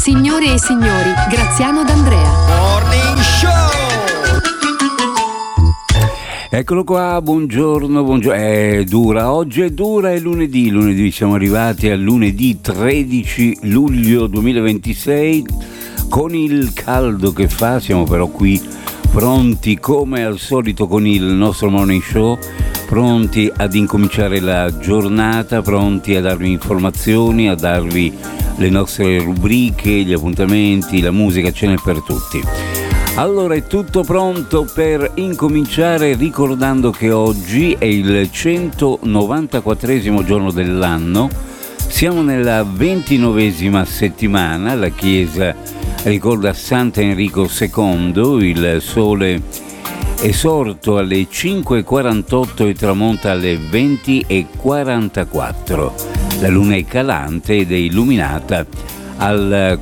Signore e signori, Graziano D'Andrea. Morning Show! Eccolo qua, buongiorno. Oggi è dura, è lunedì siamo arrivati al lunedì 13 luglio 2026, con il caldo che fa, siamo però qui pronti come al solito con il nostro Morning Show, pronti ad incominciare la giornata, pronti a darvi informazioni, a darvi le nostre rubriche, gli appuntamenti, la musica, ce n'è per tutti. Allora è tutto pronto per incominciare, ricordando che oggi è il 194esimo giorno dell'anno, siamo nella 29esima settimana, la Chiesa ricorda Sant'Enrico II, il sole è sorto alle 5:48 e tramonta alle 20:44, la luna è calante ed è illuminata al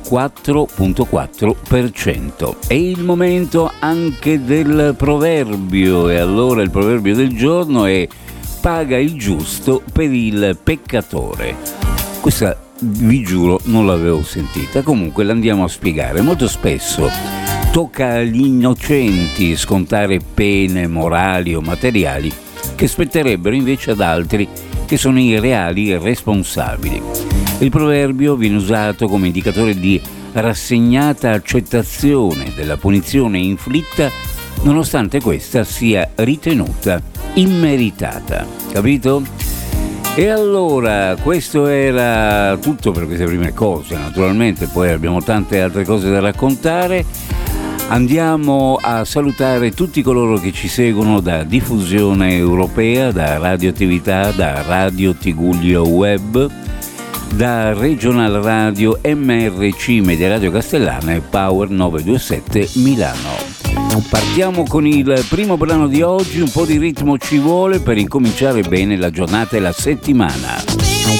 4,4%. È il momento anche del proverbio, e allora il proverbio del giorno è: paga il giusto per il peccatore. Questa, vi giuro, non l'avevo sentita, comunque l'andiamo a spiegare. Molto spesso tocca agli innocenti scontare pene morali o materiali che spetterebbero invece ad altri che sono i reali responsabili. Il proverbio viene usato come indicatore di rassegnata accettazione della punizione inflitta, nonostante questa sia ritenuta immeritata. Capito? E allora, questo era tutto per queste prime cose. Naturalmente poi abbiamo tante altre cose da raccontare. Andiamo a salutare tutti coloro che ci seguono da Diffusione Europea, da Radioattività, da Radio Tigullio Web, da Regional Radio, MRC Media Radio Castellana e Power 927 Milano. Partiamo con il primo brano di oggi, un po' di ritmo ci vuole per incominciare bene la giornata e la settimana.